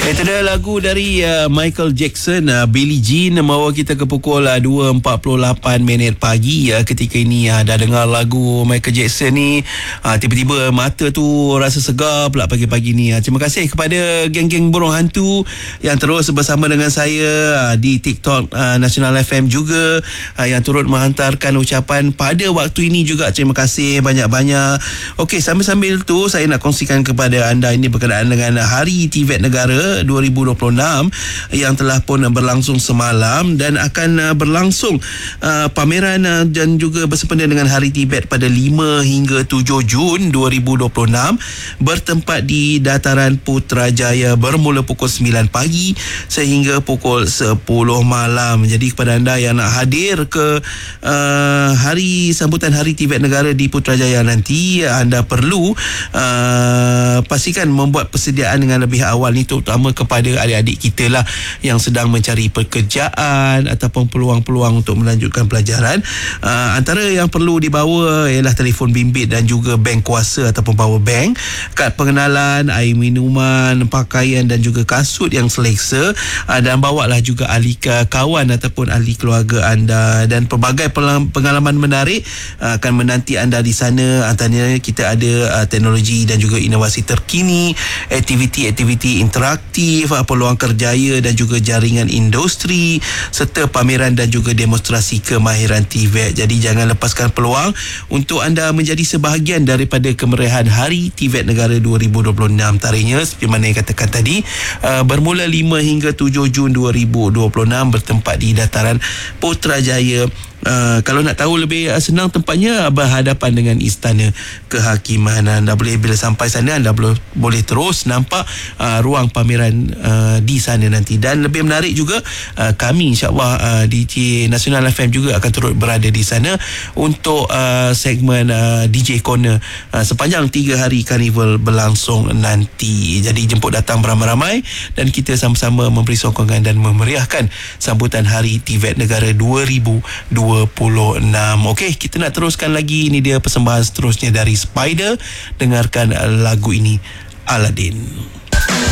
Itu dia lagu dari Michael Jackson, Billie Jean, membawa kita ke pukul 2.48 minit pagi. Ketika ini dah dengar lagu Michael Jackson ni, tiba-tiba mata tu rasa segar pula pagi-pagi ni. Terima kasih kepada geng-geng burung hantu yang terus bersama dengan saya di TikTok Nasional FM juga, yang turut menghantarkan ucapan pada waktu ini juga. Terima kasih banyak-banyak. Okey, sambil-sambil tu saya nak kongsikan kepada anda ini berkenaan dengan Hari TVET Negara 2026 yang telah pun berlangsung semalam dan akan berlangsung pameran dan juga bersempena dengan Hari Tibet pada 5 hingga 7 Jun 2026 bertempat di Dataran Putrajaya bermula pukul 9 pagi sehingga pukul 10 malam. Jadi kepada anda yang nak hadir ke hari sambutan Hari Tibet Negara di Putrajaya nanti, anda perlu pastikan membuat persediaan dengan lebih awal ni, terutama kepada adik-adik kita lah yang sedang mencari pekerjaan ataupun peluang-peluang untuk melanjutkan pelajaran. Antara yang perlu dibawa ialah telefon bimbit dan juga bank kuasa ataupun power bank, kad pengenalan, air minuman, pakaian dan juga kasut yang selesa, dan bawalah juga ahli kawan ataupun ahli keluarga anda. Dan pelbagai pengalaman menarik akan menanti anda di sana. Antaranya kita ada teknologi dan juga inovasi terkini, aktiviti-aktiviti interaktif, peluang kerjaya dan juga jaringan industri, serta pameran dan juga demonstrasi kemahiran TVET. Jadi jangan lepaskan peluang untuk anda menjadi sebahagian daripada kemeriahan Hari TVET Negara 2026. Tarikhnya seperti mana yang katakan tadi, bermula 5 hingga 7 Jun 2026 bertempat di Dataran Putrajaya. Kalau nak tahu lebih senang, tempatnya berhadapan dengan Istana Kehakiman. Anda boleh, bila sampai sana, anda boleh terus nampak ruang pameran di sana nanti. Dan lebih menarik juga, kami insyaAllah DJ Nasional FM juga akan turut berada di sana untuk segmen DJ Corner sepanjang 3 hari karnival berlangsung nanti. Jadi jemput datang beramai-ramai dan kita sama-sama memberi sokongan dan memeriahkan sambutan Hari TVET Negara 2026. Okey, kita nak teruskan lagi. Ini dia persembahan seterusnya dari Spider. Dengarkan lagu ini, Aladdin.